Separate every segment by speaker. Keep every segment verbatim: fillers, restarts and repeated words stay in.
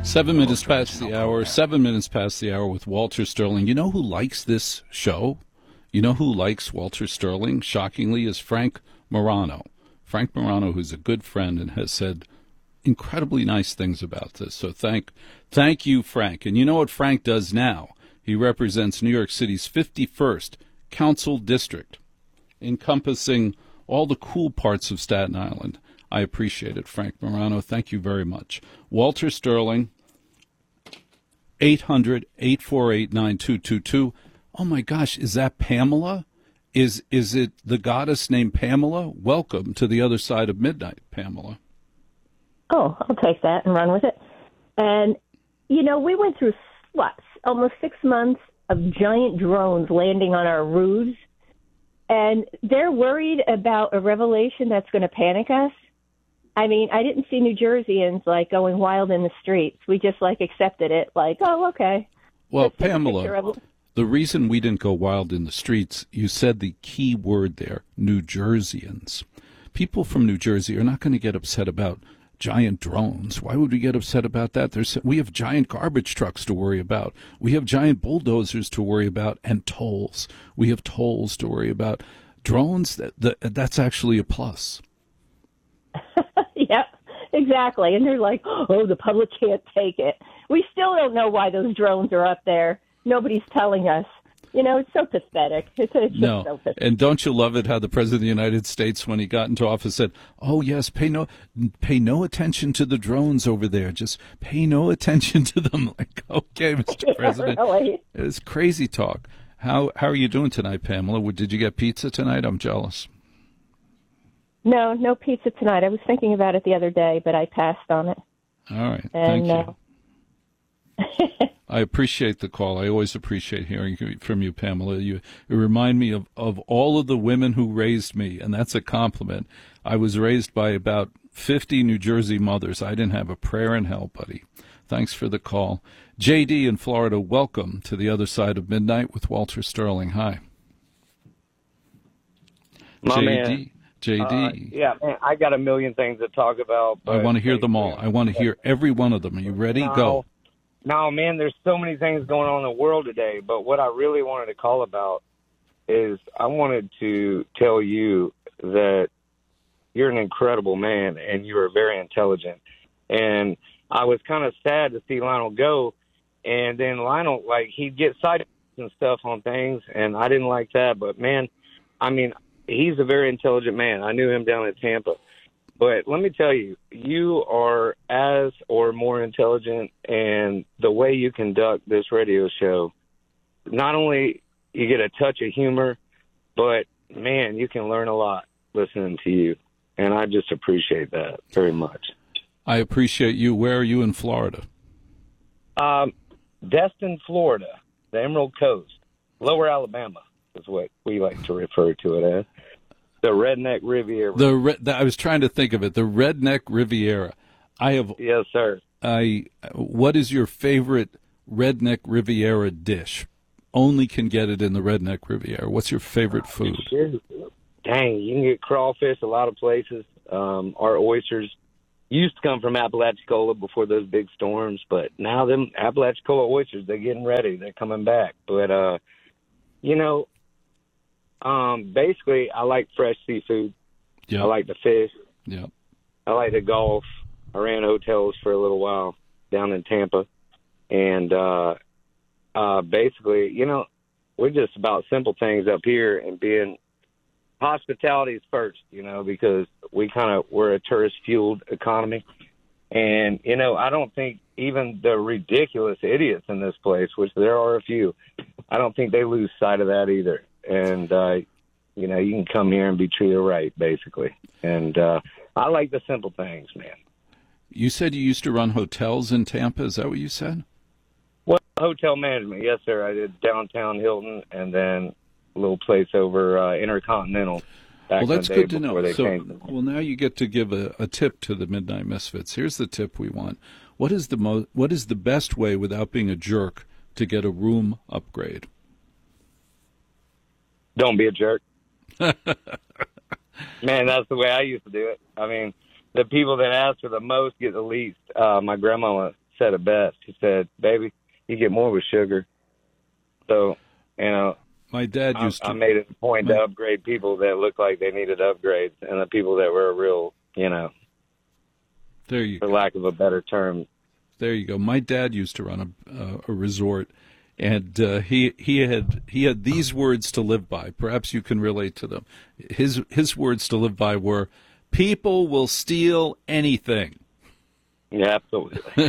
Speaker 1: Seven minutes past the hour, seven minutes past the hour with Walter Sterling. You know who likes this show? You know who likes Walter Sterling, shockingly, is Frank Morano. Frank Morano, who's a good friend and has said incredibly nice things about this. So thank thank you, Frank. And you know what Frank does now? He represents New York City's fifty-first Council District, encompassing all the cool parts of Staten Island. I appreciate it, Frank Morano. Thank you very much. Walter Sterling, eight hundred, eight four eight, nine two two two. Oh, my gosh, is that Pamela? Is is it the goddess named Pamela? Welcome to the other side of midnight, Pamela.
Speaker 2: Oh, I'll take that and run with it. And, you know, we went through, what, almost six months of giant drones landing on our roofs, and they're worried about a revelation that's going to panic us. I mean, I didn't see New Jerseyans, like, going wild in the streets. We just, like, accepted it, like, oh, okay.
Speaker 1: Well, Pamela, the reason we didn't go wild in the streets, you said the key word there, New Jerseyans. People from New Jersey are not going to get upset about giant drones. Why would we get upset about that? There's, we have giant garbage trucks to worry about. We have giant bulldozers to worry about, and tolls. We have tolls to worry about. Drones, that, that that's actually a plus.
Speaker 2: Yep, exactly. And they're like, oh, the public can't take it. We still don't know why those drones are up there. Nobody's telling us. You know, it's so pathetic. It's, it's
Speaker 1: no.
Speaker 2: just so pathetic.
Speaker 1: And don't you love it how the President of the United States, when he got into office, said, oh, yes, pay no pay no attention to the drones over there. Just pay no attention to them. Like, okay, Mister
Speaker 2: Yeah,
Speaker 1: President.
Speaker 2: really.
Speaker 1: It's crazy talk. How, how are you doing tonight, Pamela? Did you get pizza tonight? I'm jealous.
Speaker 2: No, no pizza tonight. I was thinking about it the other day, but I passed on it.
Speaker 1: All right.
Speaker 2: And,
Speaker 1: Thank you.
Speaker 2: Uh,
Speaker 1: I appreciate the call. I always appreciate hearing from you, Pamela. You, you remind me of, of all of the women who raised me, and that's a compliment. I was raised by about fifty New Jersey mothers. I didn't have a prayer in hell, buddy. Thanks for the call. J D in Florida, welcome to the other side of midnight with Walter Sterling. Hi.
Speaker 3: My
Speaker 1: J D.
Speaker 3: man.
Speaker 1: J D.
Speaker 3: Uh, yeah, man, I got a million things to talk about.
Speaker 1: I want to hear them all. I want to hear every one of them. Are you ready?
Speaker 3: No,
Speaker 1: Go.
Speaker 3: No, man, there's so many things going on in the world today. But what I really wanted to call about is I wanted to tell you that you're an incredible man and you are very intelligent. And I was kind of sad to see Lionel go. And then Lionel, like, he'd get sidetracked and stuff on things, and I didn't like that. But, man, I mean, he's a very intelligent man. I knew him down in Tampa. But let me tell you, you are as or more intelligent, and the way you conduct this radio show, not only you get a touch of humor, but, man, you can learn a lot listening to you. And I just appreciate that very much.
Speaker 1: I appreciate you. Where are you in Florida?
Speaker 3: Um, Destin, Florida, the Emerald Coast, Lower Alabama is what we like to refer to it as. The Redneck Riviera.
Speaker 1: The, re- the I was trying to think of it. The Redneck Riviera. I have.
Speaker 3: Yes, sir.
Speaker 1: I. What is your favorite Redneck Riviera dish? Only can get it in the Redneck Riviera. What's your favorite food?
Speaker 3: Dang, you can get crawfish a lot of places. Um, our oysters used to come from Apalachicola before those big storms, but now them Apalachicola oysters, they're getting ready. They're coming back. But, uh, you know, Um, basically, I like fresh seafood.
Speaker 1: Yep.
Speaker 3: I like to fish.
Speaker 1: Yep.
Speaker 3: I like to golf. I ran hotels for a little while down in Tampa. And uh, uh, basically, you know, we're just about simple things up here, and being hospitality is first, you know, because we kind of, we're a tourist-fueled economy. And, you know, I don't think even the ridiculous idiots in this place, which there are a few, I don't think they lose sight of that either. And, uh, you know, you can come here and be treated right, basically. And uh, I like the simple things, man.
Speaker 1: You said you used to run hotels in Tampa. Is that what you said?
Speaker 3: Well, hotel management, yes, sir. I did downtown Hilton and then a little place over uh, Intercontinental. Back
Speaker 1: Well, that's
Speaker 3: in the
Speaker 1: good
Speaker 3: day
Speaker 1: to know.
Speaker 3: before they
Speaker 1: So,
Speaker 3: changed them.
Speaker 1: well, now you get to give a, a tip to the Midnight Misfits. Here's the tip we want. What is the mo- What is the best way, without being a jerk, to get a room upgrade?
Speaker 3: Don't be a jerk. Man, that's the way I used to do it. I mean, the people that ask for the most get the least. Uh, my grandmama said it best. He said, "Baby, you get more with sugar." So, you know,
Speaker 1: my dad used
Speaker 3: I,
Speaker 1: to.
Speaker 3: I made it a point
Speaker 1: my,
Speaker 3: to upgrade people that looked like they needed upgrades, and the people that were real, you know,
Speaker 1: there you
Speaker 3: for
Speaker 1: go.
Speaker 3: lack of a better term.
Speaker 1: There you go. My dad used to run a, uh, a resort, and uh, he he had he had these words to live by. Perhaps you can relate to them. His his words to live by were, "People will steal anything."
Speaker 3: Yeah, absolutely.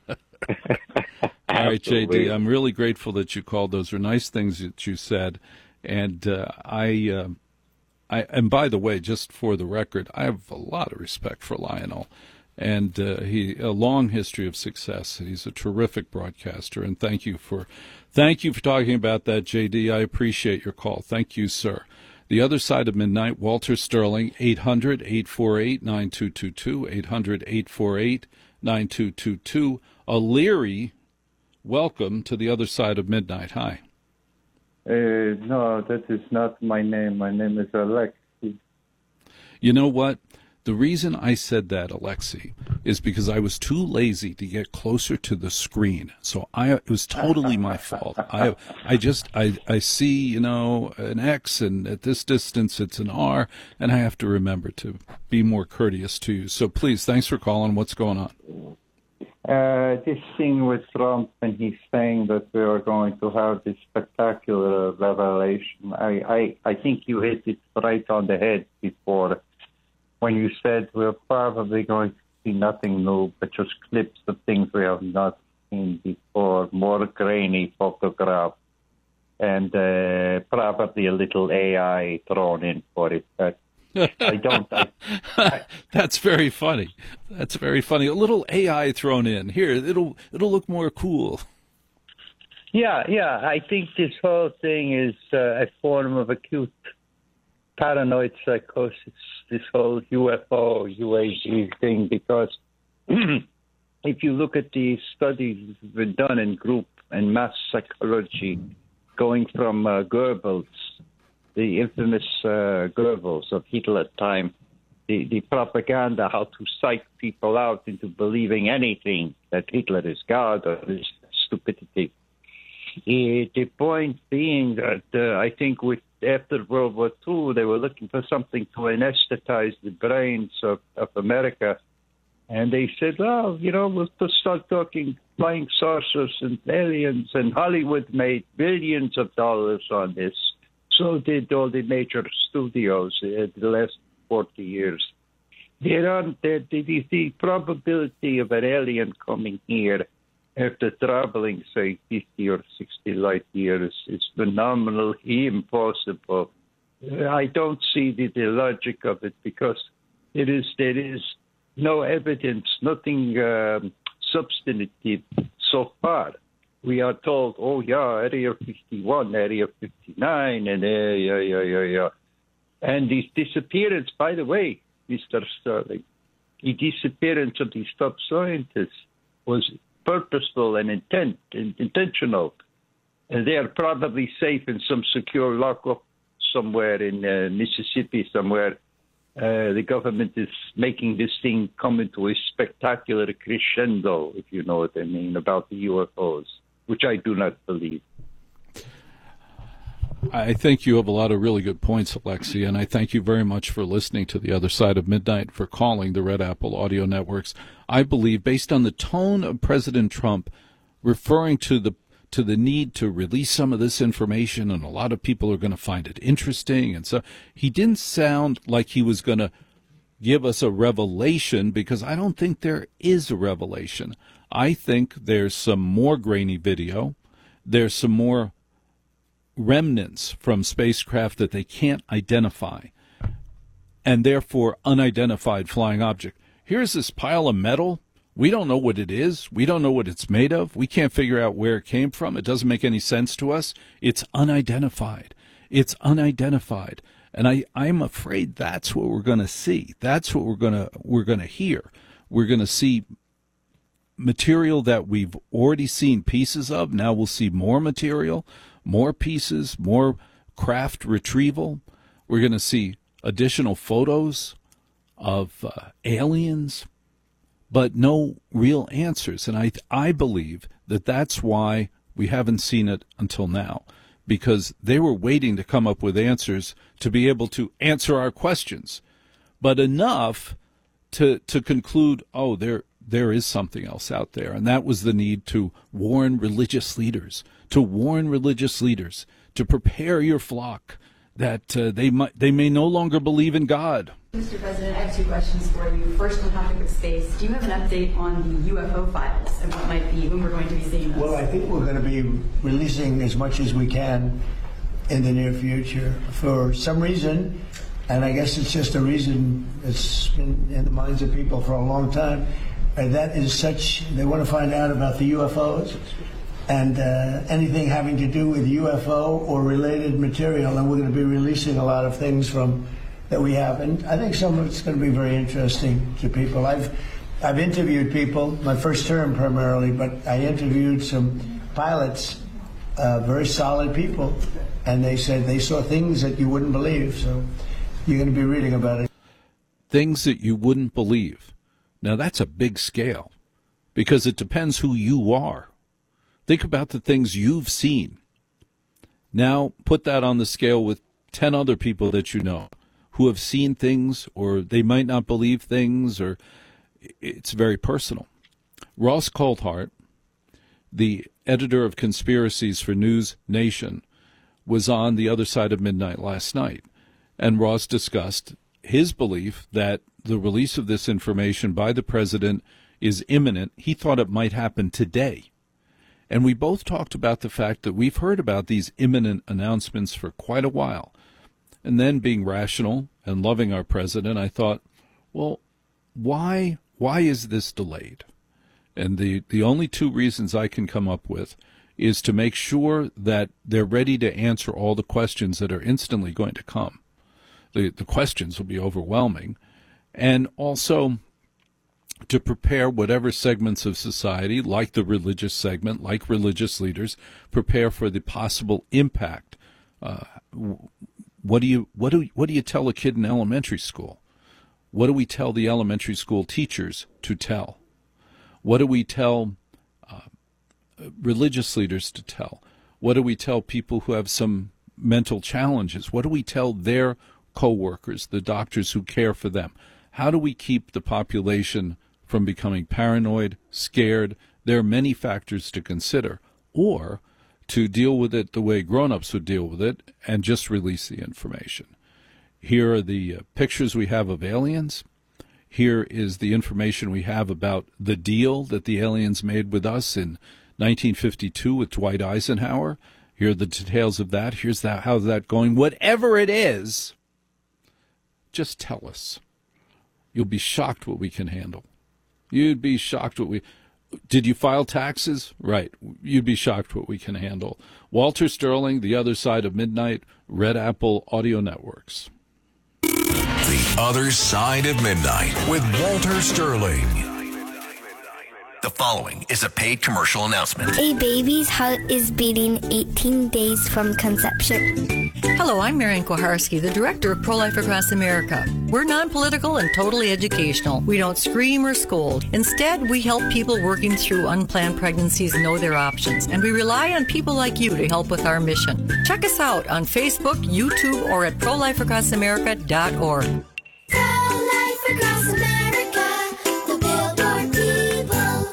Speaker 1: All right, J D, I'm really grateful that you called. Those are nice things that you said, and uh, I, uh, I, and by the way, just for the record, I have a lot of respect for Lionel, and uh, he a long history of success. He's a terrific broadcaster, and thank you for, thank you for talking about that, J D. I appreciate your call. Thank you, sir. The Other Side of Midnight, Walter Sterling, eight hundred, eight four eight, nine two two two, eight hundred, eight four eight, nine two two two. O'Leary, welcome to The Other Side of Midnight. Hi.
Speaker 4: Uh, no, that is not my name. My name is Alexi.
Speaker 1: You know what? The reason I said that, Alexi, is because I was too lazy to get closer to the screen. So I, it was totally my fault. I, I just, I, I see, you know, an X, and at this distance it's an R, and I have to remember to be more courteous to you. So please, thanks for calling. What's going on?
Speaker 4: Uh, this thing with Trump, and he's saying that we are going to have this spectacular revelation. I, I, I think you hit it right on the head before when you said we're probably going to see nothing new, but just clips of things we have not seen before, more grainy photographs, and uh, probably a little A I thrown in for it. But I don't. I, I,
Speaker 1: That's very funny. That's very funny. A little A I thrown in here. It'll it'll look more cool.
Speaker 4: Yeah, yeah. I think this whole thing is uh, a form of acute paranoid psychosis. This whole U F O, U A G thing, because if you look at the studies that have been done in group and mass psychology, going from uh, Goebbels, the infamous uh, Goebbels of Hitler time, the, the propaganda, how to psych people out into believing anything, that Hitler is God or is stupidity. Uh, the point being that uh, I think with after World War Two, they were looking for something to anesthetize the brains of, of America. And they said, oh, you know, we'll just start talking flying saucers and aliens. And Hollywood made billions of dollars on this. So did all the major studios in the last forty years. There are, the, the, the probability of an alien coming here after traveling, say, fifty or sixty light years is phenomenally impossible. I don't see the, the logic of it, because it is there is no evidence, nothing um, substantive so far. We are told, oh, yeah, Area fifty-one, Area fifty-nine, and uh, yeah, yeah, yeah, yeah. And this disappearance, by the way, Mister Sterling, the disappearance of these top scientists was purposeful and intent, and intentional. And they are probably safe in some secure lockup somewhere in uh, Mississippi, somewhere. Uh, the government is making this thing come into a spectacular crescendo, if you know what I mean, about the U F Os, which I do not believe.
Speaker 1: I think you have a lot of really good points, Alexi, and I thank you very much for listening to The Other Side of Midnight, for calling the Red Apple Audio Networks. I believe, based on the tone of President Trump referring to the to the need to release some of this information, and a lot of people are going to find it interesting, and so he didn't sound like he was going to give us a revelation, because I don't think there is a revelation. I think there's some more grainy video. There's some more remnants from spacecraft that they can't identify, and therefore unidentified flying object. Here's this pile of metal. We don't know what it is. We don't know what it's made of. We can't figure out where it came from. It doesn't make any sense to us. It's unidentified. It's unidentified. And I, I'm afraid that's what we're going to see. That's what we're going to we're going to hear. We're going to see material that we've already seen pieces of. Now we'll see more material, more pieces, more craft retrieval. We're going to see additional photos of uh, aliens, but no real answers. And I, I believe that that's why we haven't seen it until now, because they were waiting to come up with answers to be able to answer our questions, but enough to to conclude, oh, there there is something else out there. And that was the need to warn religious leaders, to warn religious leaders, to prepare your flock that uh, they might they may no longer believe in God.
Speaker 5: Mister President, I have two questions for you. First, on the topic of space, do you have an update on the U F O files and what might be, when we're going to be seeing those?
Speaker 6: Well, I think we're going to be releasing as much as we can in the near future. For some reason, and I guess it's just a reason that's been in the minds of people for a long time, and that is such, they want to find out about the U F Os and uh, anything having to do with U F O or related material, and we're going to be releasing a lot of things from that we have, and I think some of it's going to be very interesting to people. I've I've interviewed people, my first term primarily, but I interviewed some pilots, uh, very solid people, and they said they saw things that you wouldn't believe. So you're going to be reading about it.
Speaker 1: Things that you wouldn't believe. Now that's a big scale, because it depends who you are. Think about the things you've seen. Now put that on the scale with ten other people that you know who have seen things, or they might not believe things, or it's very personal. Ross Coulthart, the editor of conspiracies for News Nation, was on The Other Side of Midnight last night, and Ross discussed his belief that the release of this information by the president is imminent. He thought it might happen today. And we both talked about the fact that we've heard about these imminent announcements for quite a while. And then, being rational and loving our president, I thought, well, why why is this delayed? And the, the only two reasons I can come up with is to make sure that they're ready to answer all the questions that are instantly going to come. The, the questions will be overwhelming. And also to prepare whatever segments of society, like the religious segment, like religious leaders, prepare for the possible impact. Uh, What do you what do what do you tell a kid in elementary school? What do we tell the elementary school teachers to tell? What do we tell uh, religious leaders to tell? What do we tell people who have some mental challenges? What do we tell their coworkers, the doctors who care for them? How do we keep the population from becoming paranoid, scared? There are many factors to consider, or to deal with it the way grown-ups would deal with it and just release the information. Here are the uh, pictures we have of aliens. Here is the information we have about the deal that the aliens made with us in nineteen fifty-two with Dwight Eisenhower. Here are the details of that. Here's that, how's that going. Whatever it is, just tell us. You'll be shocked what we can handle. You'd be shocked what we... Did you file taxes? Right. You'd be shocked what we can handle. Walter Sterling, The Other Side of Midnight, Red Apple Audio Networks.
Speaker 7: The Other Side of Midnight with Walter Sterling. The following is a paid commercial announcement.
Speaker 8: A baby's heart is beating eighteen days from conception.
Speaker 9: Hello, I'm Marian Koharski, the director of Pro-Life Across America. We're non-political and totally educational. We don't scream or scold. Instead, we help people working through unplanned pregnancies know their options, and we rely on people like you to help with our mission. Check us out on Facebook, YouTube, or at pro life across america dot org.
Speaker 8: Pro-Life Across America, the Billboard people.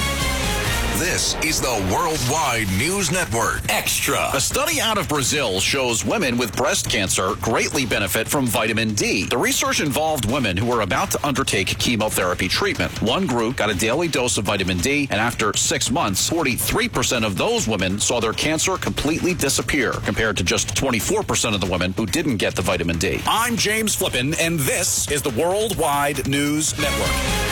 Speaker 7: This is the Worldwide News Network Extra.
Speaker 10: A study out of Brazil shows women with breast cancer greatly benefit from vitamin D. The research involved women who were about to undertake chemotherapy treatment. One group got a daily dose of vitamin D, and after six months, forty-three percent of those women saw their cancer completely disappear, compared to just twenty-four percent of the women who didn't get the vitamin D.
Speaker 7: I'm James Flippin, and this is the Worldwide News Network.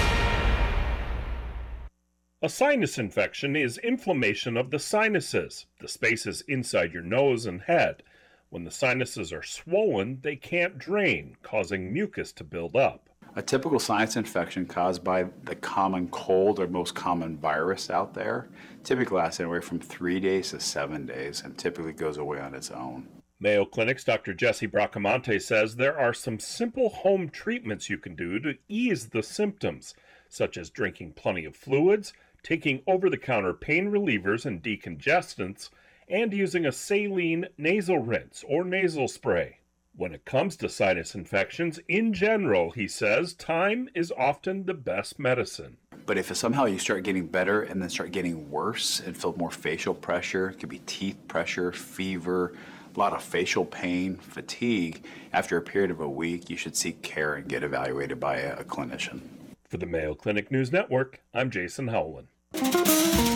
Speaker 11: A sinus infection is inflammation of the sinuses, the spaces inside your nose and head. When the sinuses are swollen, they can't drain, causing mucus to build up.
Speaker 12: A typical sinus infection caused by the common cold or most common virus out there typically lasts anywhere from three days to seven days and typically goes away on its own.
Speaker 11: Mayo Clinic's Doctor Jesse Bracamonte says there are some simple home treatments you can do to ease the symptoms. such as drinking plenty of fluids, taking over-the-counter pain relievers and decongestants, and using a saline nasal rinse or nasal spray. When it comes to sinus infections, in general, he says, time is often the best medicine.
Speaker 12: But if somehow you start getting better and then start getting worse and feel more facial pressure, it could be teeth pressure, fever, a lot of facial pain, fatigue, after a period of a week, you should seek care and get evaluated by a clinician.
Speaker 11: For the Mayo Clinic News Network, I'm Jason Howland.